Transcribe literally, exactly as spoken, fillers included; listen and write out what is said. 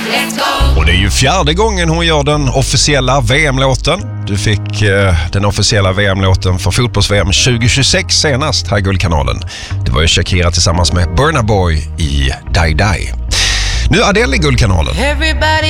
Let's go! Och det är ju fjärde gången hon gör den officiella V M-låten. Du fick eh, den officiella V M-låten för fotbolls-V M tjugo tjugosex senast här i Guldkanalen. Det var ju Shakira tillsammans med Burna Boy i Die Die. Nu Adele i Guldkanalen. Everybody